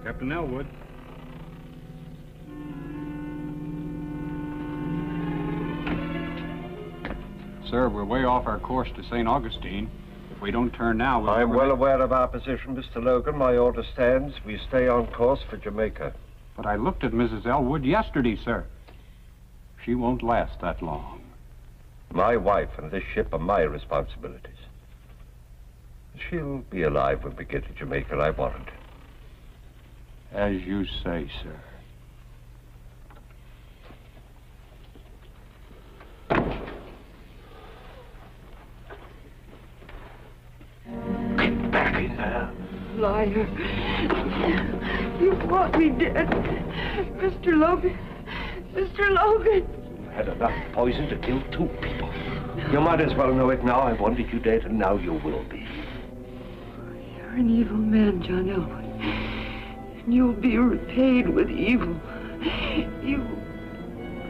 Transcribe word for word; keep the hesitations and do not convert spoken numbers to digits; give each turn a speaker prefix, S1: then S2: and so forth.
S1: Captain Elwood. Sir, we're way off our course to Saint Augustine. If we don't turn now, we'll...
S2: I'm well aware of our position, Mister Logan. My order stands. We stay on course for Jamaica.
S1: But I looked at Missus Elwood yesterday, sir. She won't last that long.
S2: My wife and this ship are my responsibilities. She'll be alive when we get to Jamaica, I warrant.
S1: As you say, sir.
S2: Get back in there.
S3: Liar. You want me dead. Mister Logan. Mister Logan.
S2: You had enough poison to kill two people. You might as well know it now. I wanted you dead, and now you will be.
S3: You're an evil man, John Elwood. And you'll be repaid with evil.